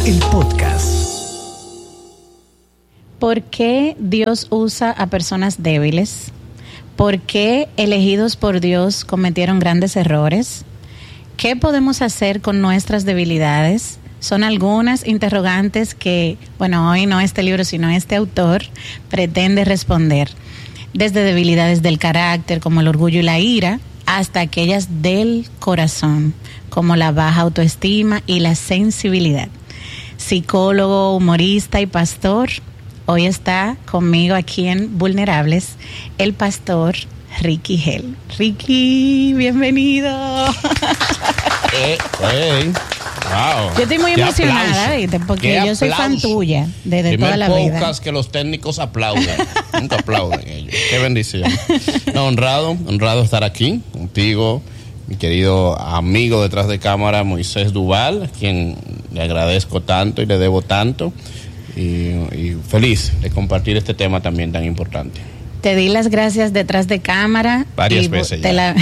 el podcast. ¿Por qué Dios usa a personas débiles? ¿Por qué elegidos por Dios cometieron grandes errores? ¿Qué podemos hacer con nuestras debilidades? Son algunas interrogantes que, hoy no este libro, sino este autor pretende responder. Desde debilidades del carácter, como el orgullo y la ira, hasta aquellas del corazón, como la baja autoestima y la sensibilidad. Psicólogo, humorista y pastor, hoy está conmigo aquí en Vulnerables, el pastor Ricky Gel. Ricky, bienvenido. Wow. Yo estoy muy emocionada, ¿viste? Porque yo soy fan tuya desde toda la vida. Pocas que los técnicos aplauden. Nunca aplauden ellos. Qué bendición. No, honrado estar aquí contigo, mi querido amigo detrás de cámara, Moisés Duval, a quien le agradezco tanto y le debo tanto. Y feliz de compartir este tema también tan importante. Te di las gracias detrás de cámara. Varias veces ya.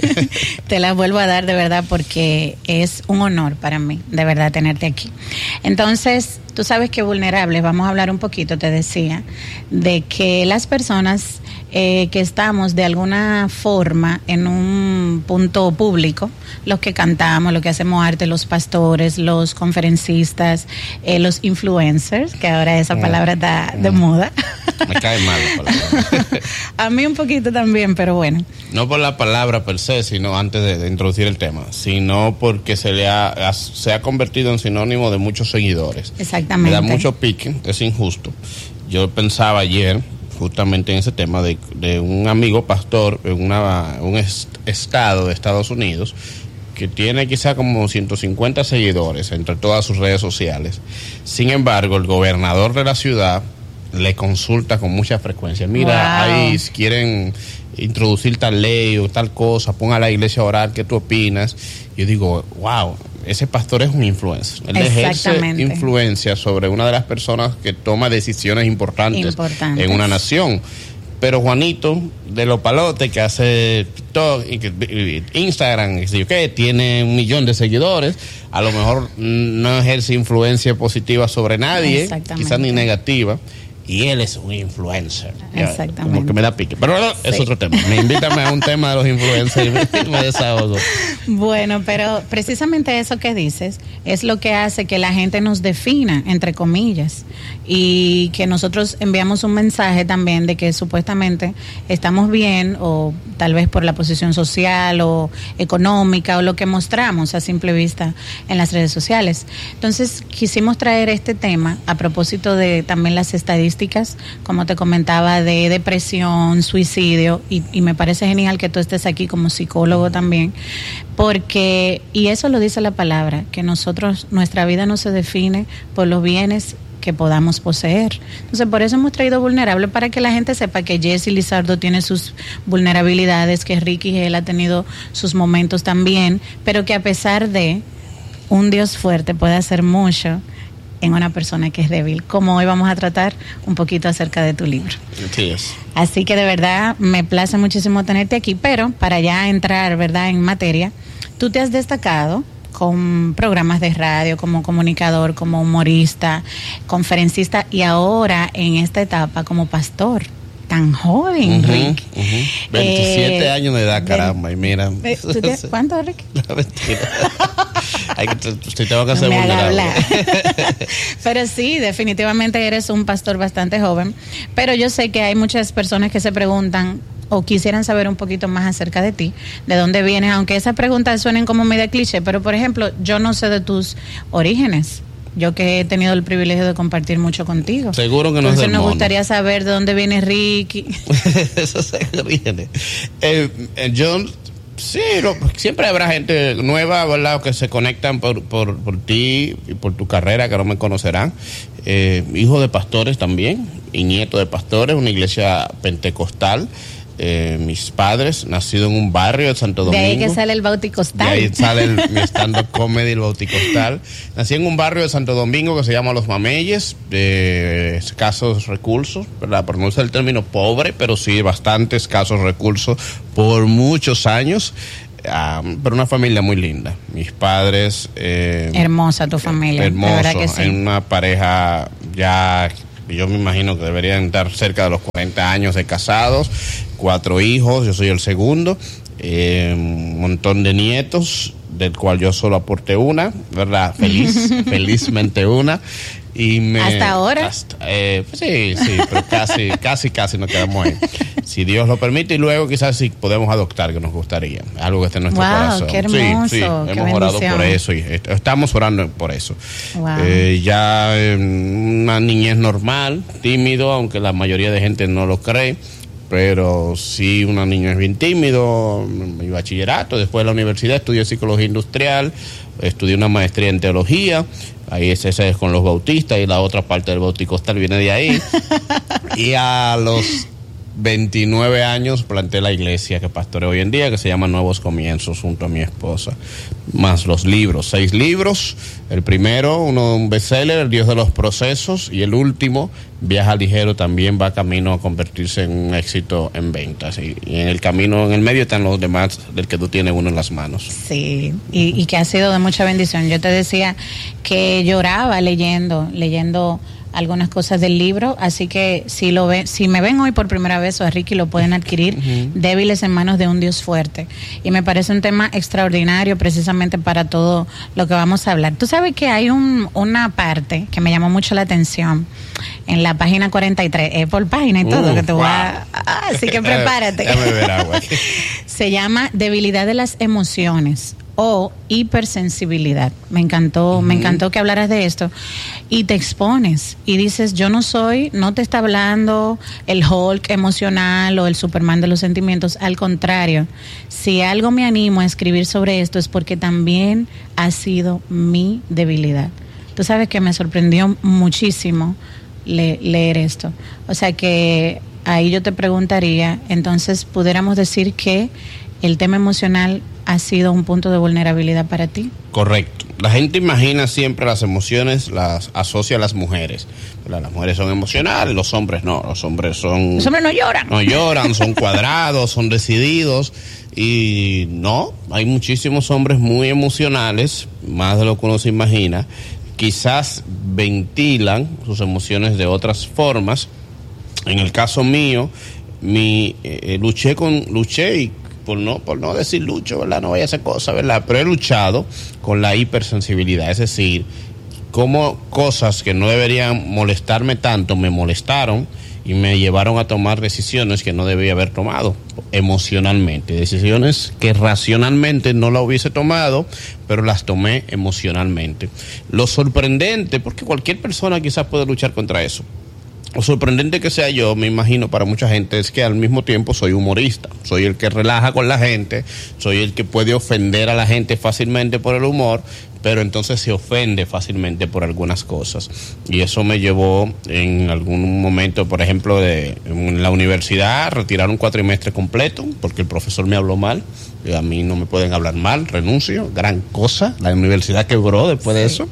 Te la vuelvo a dar de verdad porque es un honor para mí, de verdad, tenerte aquí. Entonces, tú sabes que Vulnerables, vamos a hablar un poquito, te decía, de que las personas que estamos de alguna forma en un punto público, los que cantamos, los que hacemos arte, los pastores, los conferencistas, los influencers, que ahora esa palabra está de moda. Me cae mal la palabra. A mí un poquito también, pero bueno. No por la palabra per se, sino antes de introducir el tema, sino porque se ha convertido en sinónimo de muchos seguidores. Exactamente. Me da mucho pique, es injusto. Yo pensaba ayer justamente en ese tema de un amigo pastor en un estado de Estados Unidos que tiene quizá como 150 seguidores entre todas sus redes sociales. Sin embargo, el gobernador de la ciudad le consulta con mucha frecuencia. Mira, wow, ahí quieren introducir tal ley o tal cosa, pon a la iglesia a orar, ¿qué tú opinas? Yo digo, wow, ese pastor es un influencer. Él ejerce influencia sobre una de las personas que toma decisiones importantes en una nación. Pero Juanito de los palotes, que hace TikTok y Instagram, que tiene 1 millón de seguidores, a lo mejor no ejerce influencia positiva sobre nadie, quizás ni negativa. Y él es un influencer. Exactamente. Como que me da pique. Pero no, es otro tema. Invítame a un tema de los influencers y me desahogo. Bueno, pero precisamente eso que dices es lo que hace que la gente nos defina, entre comillas, y que nosotros enviamos un mensaje también de que supuestamente estamos bien, o tal vez por la posición social o económica o lo que mostramos a simple vista en las redes sociales. Entonces quisimos traer este tema a propósito de también las estadísticas, como te comentaba, de depresión, suicidio, y me parece genial que tú estés aquí como psicólogo también, porque, y eso lo dice la palabra, que nuestra vida no se define por los bienes que podamos poseer. Entonces, por eso hemos traído Vulnerable, para que la gente sepa que Jessy Lizardo tiene sus vulnerabilidades, que Ricky Gel ha tenido sus momentos también, pero que a pesar de un Dios fuerte puede hacer mucho en una persona que es débil, como hoy vamos a tratar un poquito acerca de tu libro. Sí es. Así que de verdad me place muchísimo tenerte aquí, pero para ya entrar, ¿verdad?, en materia, tú te has destacado con programas de radio, como comunicador, como humorista, conferencista, y ahora en esta etapa como pastor. Tan joven, Rick. 27 años de edad, caramba, y mira. ¿Cuánto, Rick? No, mentira. Tengo que ser vulnerable. Pero sí, definitivamente eres un pastor bastante joven. Pero yo sé que hay muchas personas que se preguntan o quisieran saber un poquito más acerca de ti, de dónde vienes, aunque esas preguntas suenen como media cliché, pero por ejemplo, yo no sé de tus orígenes. Yo que he tenido el privilegio de compartir mucho contigo. Seguro que no es del nos mono. Gustaría saber de dónde viene Ricky. Eso se viene. Yo, sí, siempre habrá gente nueva, ¿verdad?, que se conectan por ti y por tu carrera, que no me conocerán. Hijo de pastores también, y nieto de pastores, una iglesia pentecostal. Mis padres, nacido en un barrio de Santo Domingo. De ahí que sale el Bauticostal. De ahí sale mi stand-up comedy, el Bauticostal. Nací en un barrio de Santo Domingo que se llama Los Mameyes, de escasos recursos, ¿verdad? Por no usar el término pobre, pero sí bastante escasos recursos por muchos años. pero una familia muy linda. Mis padres... hermosa tu familia. Hermoso, de verdad que sí. En una pareja ya... Yo me imagino que deberían estar cerca de los 40 años de casados, 4 hijos, yo soy el segundo, un montón de nietos, del cual yo solo aporté una, ¿verdad? Felizmente una. Y ¿Hasta ahora? Sí, pero casi nos quedamos ahí. Si Dios lo permite, y luego quizás sí podemos adoptar, que nos gustaría, algo que esté en nuestro corazón. Qué hermoso, sí, qué hemos orado por eso y estamos orando por eso. Ya una niñez normal, tímido, aunque la mayoría de gente no lo cree, pero sí una niñez bien tímido. Mi bachillerato, después de la universidad estudié psicología industrial, estudié una maestría en teología. Ahí ese es con los bautistas y la otra parte del bauticostal viene de ahí. Y a los 29 años planté la iglesia que pastoreo hoy en día, que se llama Nuevos Comienzos, junto a mi esposa. Más los libros, 6 libros. El primero, un bestseller, El Dios de los Procesos. Y el último, Viaja Ligero, también va camino a convertirse en un éxito en ventas. Y en el camino, en el medio, están los demás del que tú tienes uno en las manos. Sí, y que ha sido de mucha bendición. Yo te decía que lloraba leyendo algunas cosas del libro, así que si me ven hoy por primera vez o a Ricky lo pueden adquirir, Débiles en manos de un Dios fuerte, y me parece un tema extraordinario precisamente para todo lo que vamos a hablar. Tú sabes que hay una parte que me llamó mucho la atención en la página 43, por página y todo, que te voy a... así que prepárate. Déjame ver agua. Se llama Debilidad de las emociones o hipersensibilidad. Me encantó que hablaras de esto y te expones y dices, no te está hablando el Hulk emocional o el Superman de los sentimientos, al contrario, si algo me animo a escribir sobre esto es porque también ha sido mi debilidad. Tú sabes que me sorprendió muchísimo leer esto, o sea que ahí yo te preguntaría, entonces pudiéramos decir que el tema emocional ha sido un punto de vulnerabilidad para ti. Correcto. La gente imagina siempre las emociones, las asocia a las mujeres. Las mujeres son emocionales, los hombres no. Los hombres no lloran. No lloran, son cuadrados, son decididos. Y no, hay muchísimos hombres muy emocionales, más de lo que uno se imagina. Quizás ventilan sus emociones de otras formas. En el caso mío, luché y por no decir lucho, ¿verdad? No vaya a hacer cosas, ¿verdad? Pero he luchado con la hipersensibilidad, es decir, como cosas que no deberían molestarme tanto me molestaron y me llevaron a tomar decisiones que no debía haber tomado emocionalmente, decisiones que racionalmente no las hubiese tomado, pero las tomé emocionalmente. Lo sorprendente, porque cualquier persona quizás puede luchar contra eso. Lo sorprendente que sea yo, me imagino, para mucha gente, es que al mismo tiempo soy humorista. Soy el que relaja con la gente, soy el que puede ofender a la gente fácilmente por el humor, pero entonces se ofende fácilmente por algunas cosas. Y eso me llevó en algún momento, por ejemplo, en la universidad, retirar un cuatrimestre completo, porque el profesor me habló mal. Y a mí no me pueden hablar mal, renuncio, gran cosa. La universidad quebró después de eso.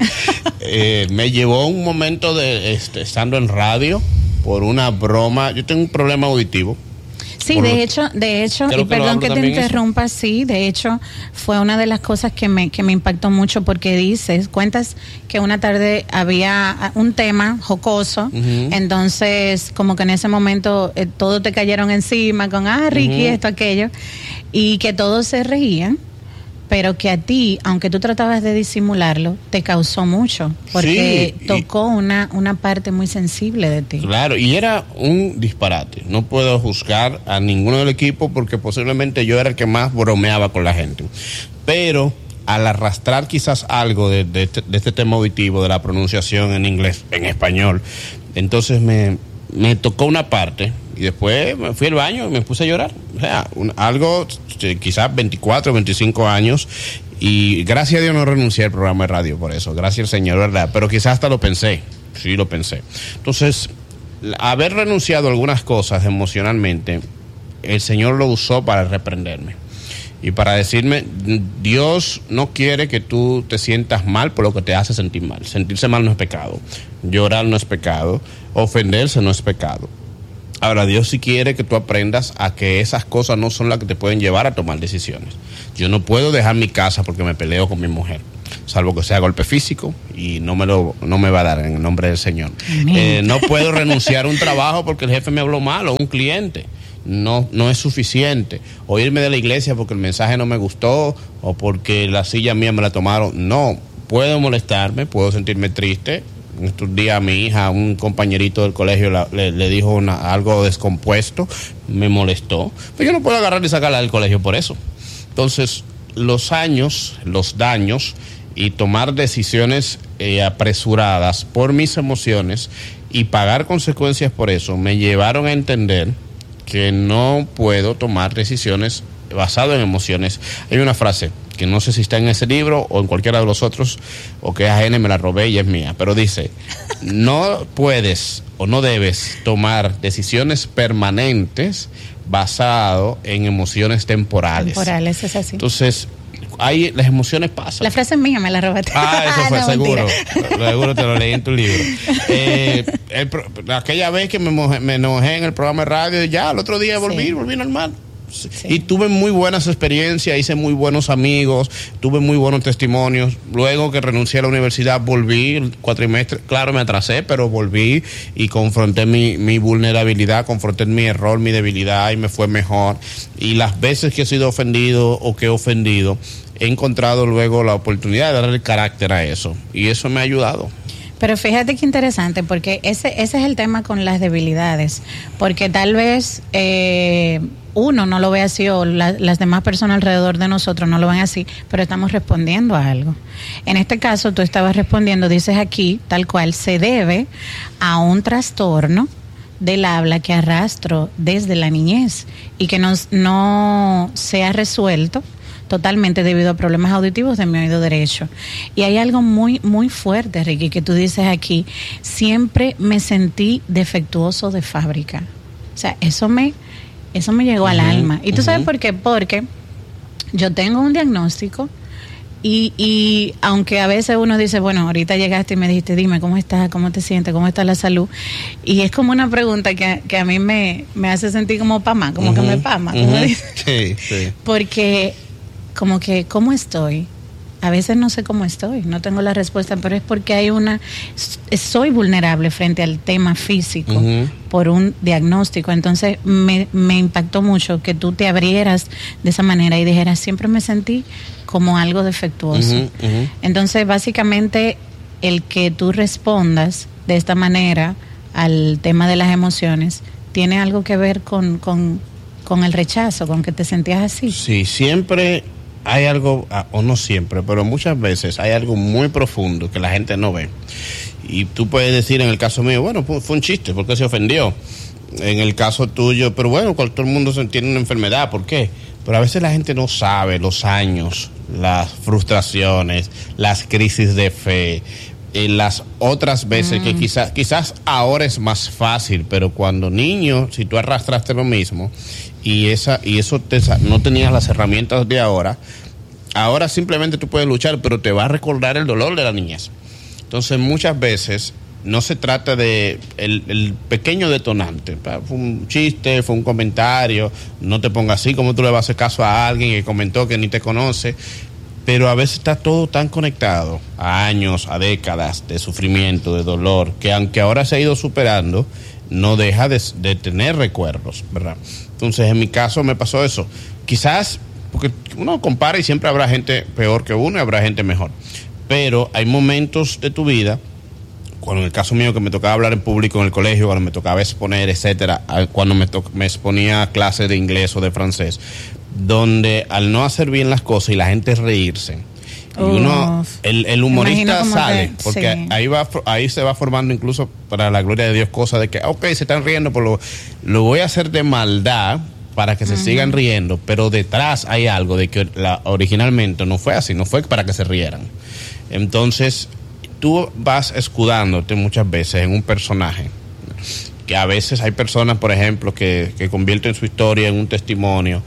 Me llevó un momento estando en radio por una broma. Yo tengo un problema auditivo. Sí, de hecho, y perdón que te interrumpa, sí, de hecho, fue una de las cosas que me impactó mucho porque cuentas que una tarde había un tema jocoso, entonces como que en ese momento todos te cayeron encima con, Ricky, esto, aquello, y que todos se reían, pero que a ti, aunque tú tratabas de disimularlo, te causó mucho, porque tocó una parte muy sensible de ti. Claro, y era un disparate. No puedo juzgar a ninguno del equipo porque posiblemente yo era el que más bromeaba con la gente. Pero al arrastrar quizás algo de este tema auditivo, de la pronunciación en inglés, en español, entonces me tocó una parte y después me fui al baño y me puse a llorar. O sea, algo quizás 24, 25 años, y gracias a Dios no renuncié al programa de radio por eso, gracias al Señor, ¿verdad? Pero quizás hasta lo pensé, sí lo pensé. Entonces, haber renunciado a algunas cosas emocionalmente, el Señor lo usó para reprenderme y para decirme, Dios no quiere que tú te sientas mal por lo que te hace sentir mal. Sentirse mal no es pecado, llorar no es pecado, ofenderse no es pecado. Ahora, Dios sí quiere que tú aprendas a que esas cosas no son las que te pueden llevar a tomar decisiones. Yo no puedo dejar mi casa porque me peleo con mi mujer, salvo que sea golpe físico, y no me va a dar en el nombre del Señor. No puedo renunciar a un trabajo porque el jefe me habló mal, o un cliente. No es suficiente. O irme de la iglesia porque el mensaje no me gustó, o porque la silla mía me la tomaron. No, puedo molestarme, puedo sentirme triste. Estos días a mi hija, un compañerito del colegio le dijo algo descompuesto, me molestó. Pero yo no puedo agarrar y sacarla del colegio por eso. Entonces, los daños y tomar decisiones apresuradas por mis emociones y pagar consecuencias por eso me llevaron a entender que no puedo tomar decisiones basadas en emociones. Hay una frase que no sé si está en ese libro o en cualquiera de los otros, o que es ajena, me la robé y es mía, pero dice: no puedes o no debes tomar decisiones permanentes basado en emociones temporales. Temporales, es así. Entonces, las emociones pasan. La frase es mía, me la robaste. Eso fue, no, seguro. Seguro te lo leí en tu libro. Aquella vez que me enojé en el programa de radio, ya al otro día volví normal. Sí. Y tuve muy buenas experiencias, hice muy buenos amigos, tuve muy buenos testimonios. Luego que renuncié a la universidad, volví el cuatrimestre. Claro, me atrasé, pero volví y confronté mi vulnerabilidad, confronté mi error, mi debilidad, y me fue mejor. Y las veces que he sido ofendido o que he ofendido, he encontrado luego la oportunidad de darle carácter a eso, y eso me ha ayudado. Pero fíjate qué interesante, porque ese es el tema con las debilidades, porque tal vez uno no lo ve así, o las demás personas alrededor de nosotros no lo ven así, pero estamos respondiendo a algo. En este caso, tú estabas respondiendo, dices aquí, tal cual, se debe a un trastorno del habla que arrastro desde la niñez y que no se ha resuelto totalmente debido a problemas auditivos de mi oído derecho. Y hay algo muy, muy fuerte, Ricky, que tú dices aquí: siempre me sentí defectuoso de fábrica. O sea, eso me llegó al alma. ¿Y tú sabes por qué? Porque yo tengo un diagnóstico y aunque a veces uno dice, bueno, ahorita llegaste y me dijiste, dime, ¿cómo estás? ¿Cómo te sientes? ¿Cómo está la salud? Y es como una pregunta que a mí me hace sentir como pama, como que me pama. Como dice. Sí. Porque como que, ¿cómo estoy? A veces no sé cómo estoy, no tengo la respuesta, pero es porque soy vulnerable frente al tema físico por un diagnóstico. Entonces me impactó mucho que tú te abrieras de esa manera y dijeras, siempre me sentí como algo defectuoso. Entonces, básicamente, el que tú respondas de esta manera al tema de las emociones tiene algo que ver con el rechazo, con que te sentías así. Sí, siempre hay algo, o no siempre, pero muchas veces hay algo muy profundo que la gente no ve. Y tú puedes decir, en el caso mío, bueno, fue un chiste, ¿por qué se ofendió? En el caso tuyo, pero bueno, todo el mundo tiene una enfermedad, ¿por qué? Pero a veces la gente no sabe los años, las frustraciones, las crisis de fe, las otras veces que quizás ahora es más fácil, pero cuando niño, si tú arrastraste lo mismo y eso no tenías las herramientas de ahora simplemente tú puedes luchar, pero te va a recordar el dolor de la niñez. Entonces, muchas veces no se trata de el pequeño detonante. Fue un chiste, fue un comentario, no te pongas así, como tú le vas a hacer caso a alguien que comentó que ni te conoce. Pero a veces está todo tan conectado a años, a décadas de sufrimiento, de dolor, que aunque ahora se ha ido superando, no deja de tener recuerdos, ¿verdad? Entonces, en mi caso me pasó eso. Quizás, porque uno compara y siempre habrá gente peor que uno y habrá gente mejor. Pero hay momentos de tu vida, cuando en el caso mío que me tocaba hablar en público en el colegio, cuando me tocaba exponer, etcétera, cuando me exponía a clases de inglés o de francés, donde al no hacer bien las cosas y la gente reírse, y uno, el humorista sale, porque sí, ahí se va formando, incluso para la gloria de Dios, cosa de que, ok, se están riendo, pero lo voy a hacer de maldad para que se sigan riendo, pero detrás hay algo de que originalmente no fue así, no fue para que se rieran. Entonces, tú vas escudándote muchas veces en un personaje, que a veces hay personas, por ejemplo, que convierten su historia en un testimonio,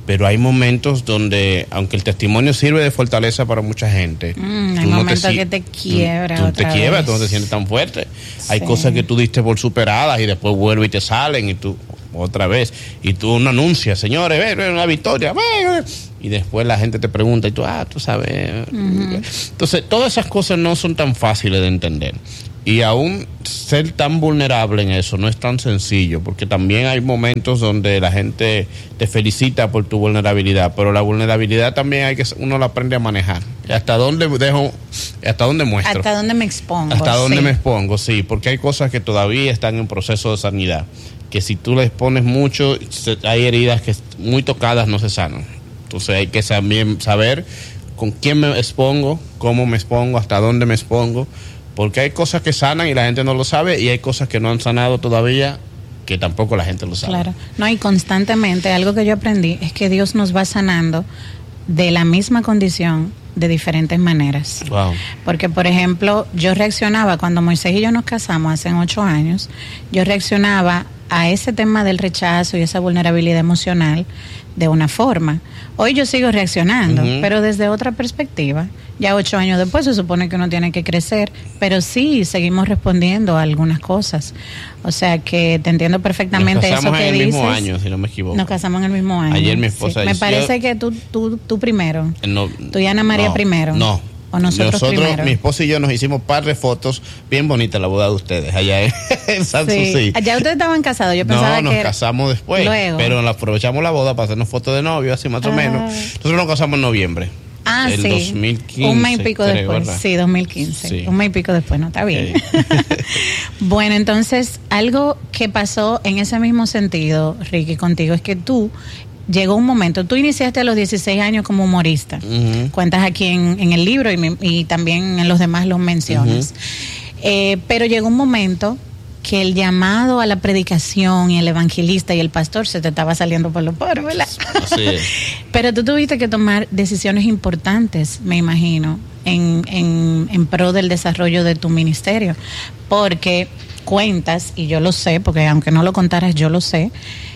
pero hay momentos donde, aunque el testimonio sirve de fortaleza para mucha gente, hay momentos que te quiebra tú te quiebras, tú no te sientes tan fuerte. Sí. Hay cosas que tú diste por superadas y después vuelve y te salen y tú otra vez, y tú no anuncias, señores, ven una victoria, ven. Y después la gente te pregunta y tú sabes. Entonces todas esas cosas no son tan fáciles de entender, y aún ser tan vulnerable en eso no es tan sencillo, porque también hay momentos donde la gente te felicita por tu vulnerabilidad, pero la vulnerabilidad también uno la aprende a manejar. ¿Hasta dónde muestro? ¿Hasta dónde me expongo? ¿Hasta dónde me expongo? Sí, porque hay cosas que todavía están en proceso de sanidad, que si tú le expones mucho, hay heridas que muy tocadas no se sanan. Entonces hay que también saber con quién me expongo, cómo me expongo, hasta dónde me expongo, porque hay cosas que sanan y la gente no lo sabe, y hay cosas que no han sanado todavía que tampoco la gente lo sabe. Claro, no, y constantemente algo que yo aprendí es que Dios nos va sanando de la misma condición de diferentes maneras. Wow. Porque, por ejemplo, yo reaccionaba cuando Moisés y yo nos casamos hace 8 años, yo reaccionaba a ese tema del rechazo y esa vulnerabilidad emocional de una forma. Hoy yo sigo reaccionando, pero desde otra perspectiva. Ya 8 años después se supone que uno tiene que crecer, pero sí seguimos respondiendo a algunas cosas. O sea que te entiendo perfectamente eso que dices. Nos casamos en el mismo año, si no me equivoco. Nos casamos en el mismo año. Ayer mi esposa me parece que tú primero. No, tú y Ana María primero. No. O nosotros primero. Mi esposa y yo nos hicimos par de fotos bien bonitas la boda de ustedes allá en Sanssouci. Allá ustedes estaban casados, yo pensaba que... No, nos casamos después, luego. Pero aprovechamos la boda para hacernos fotos de novio, así más o menos. Nosotros nos casamos en noviembre. Sí. 2015. Un mes y pico creo, después. ¿verdad? Sí, 2015. Sí. Un mes y pico después, no, está bien. Bueno, entonces, algo que pasó en ese mismo sentido, Ricky, contigo, es que tú... Llegó un momento, tú iniciaste a los 16 años como humorista, cuentas aquí en el libro y también en los demás los mencionas, pero llegó un momento que el llamado a la predicación y el evangelista y el pastor se te estaba saliendo por los poros, ¿verdad? Así es. Pero tú tuviste que tomar decisiones importantes, me imagino, en pro del desarrollo de tu ministerio, porque cuentas, y yo lo sé, porque aunque no lo contaras, yo lo sé,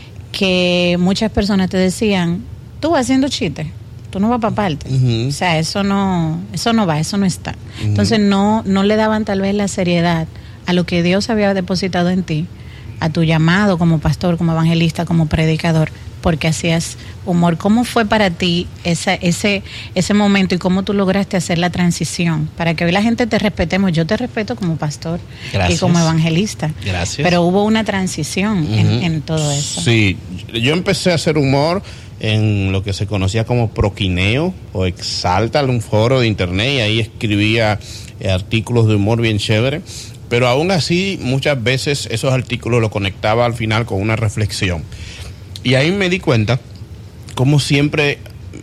que muchas personas te decían, tú vas haciendo chistes, tú no vas para parte. O sea, eso no va, eso no está. Entonces no le daban tal vez la seriedad a lo que Dios había depositado en ti, a tu llamado como pastor, como evangelista, como predicador, porque hacías humor. ¿Cómo fue para ti ese momento y cómo tú lograste hacer la transición? Para que hoy la gente te respetemos. Yo te respeto como pastor. Gracias. Y como evangelista. Gracias. Pero hubo una transición en todo eso. Sí, yo empecé a hacer humor en lo que se conocía como Proquineo o Exalta, un foro de internet, y ahí escribía artículos de humor bien chévere. Pero aún así, muchas veces esos artículos los conectaba al final con una reflexión. Y ahí me di cuenta, como siempre,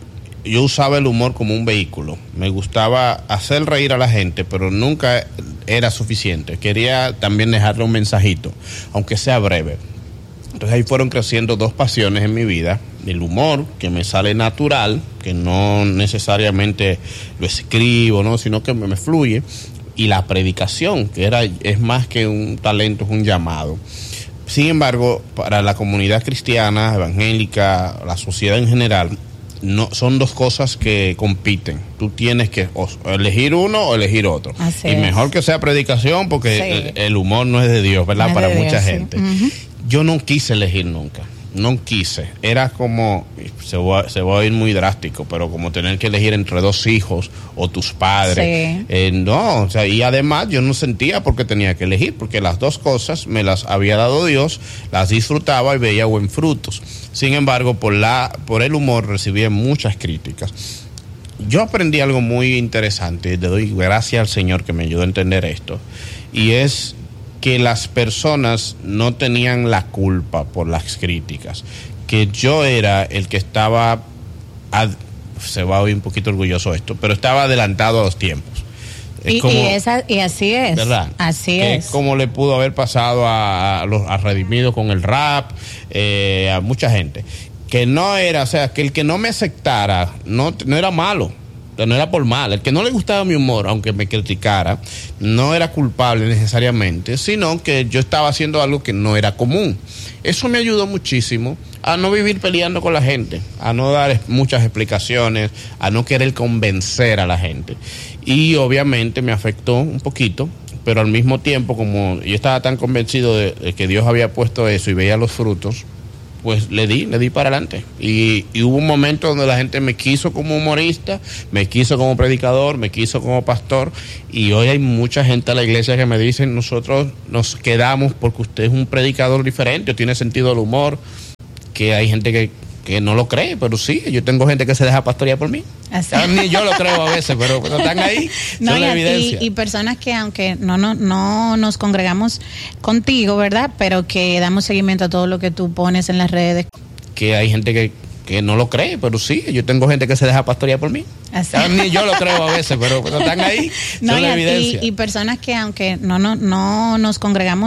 yo usaba el humor como un vehículo. Me gustaba hacer reír a la gente, pero nunca era suficiente. Quería también dejarle un mensajito, aunque sea breve. Entonces ahí fueron creciendo dos pasiones en mi vida. El humor, que me sale natural, que no necesariamente lo escribo, ¿no? Sino que me fluye. Y la predicación, que es más que un talento, es un llamado. Sin embargo, para la comunidad cristiana, evangélica, la sociedad en general, no son dos cosas que compiten. Tú tienes que elegir uno o elegir otro. Así y mejor que sea predicación, porque el humor no es de Dios, ¿verdad? No para de mucha Dios, gente. Sí. Yo no quise elegir nunca. No quise. Era como, se va a ir muy drástico, pero como tener que elegir entre dos hijos o tus padres. Sí. No, o sea, y además yo no sentía por qué tenía que elegir, porque las dos cosas me las había dado Dios, las disfrutaba y veía buen frutos. Sin embargo, por el humor recibí muchas críticas. Yo aprendí algo muy interesante, le doy gracias al Señor que me ayudó a entender esto, y es que las personas no tenían la culpa por las críticas, que yo era el que estaba, se va a oír un poquito orgulloso esto, pero estaba adelantado a los tiempos. Y así es, ¿verdad? Así que es. Como le pudo haber pasado a Redimidos con el rap, a mucha gente, que no era, o sea, que el que no me aceptara no era malo. no era por mal. El que no le gustaba mi humor, aunque me criticara, no era culpable necesariamente, sino que yo estaba haciendo algo que no era común. Eso me ayudó muchísimo a no vivir peleando con la gente, a no dar muchas explicaciones, a no querer convencer a la gente. Y obviamente me afectó un poquito, pero al mismo tiempo, como yo estaba tan convencido de que Dios había puesto eso y veía los frutos, pues le di para adelante. Y hubo un momento donde la gente me quiso como humorista, me quiso como predicador, me quiso como pastor, y hoy hay mucha gente a la iglesia que me dicen, nosotros nos quedamos porque usted es un predicador diferente, tiene sentido del humor, que hay gente que no lo cree, pero sí, yo tengo gente que se deja pastorear por mí. Ni yo lo creo a veces, pero están ahí, no, son la evidencia. Y personas que aunque no nos congregamos contigo, ¿verdad? Pero que damos seguimiento a todo lo que tú pones en las redes. Que hay gente que no lo cree, pero sí, yo tengo gente que se deja pastorear por mí. Ni yo lo creo a veces, pero están ahí, son la evidencia. Y personas que aunque no nos congregamos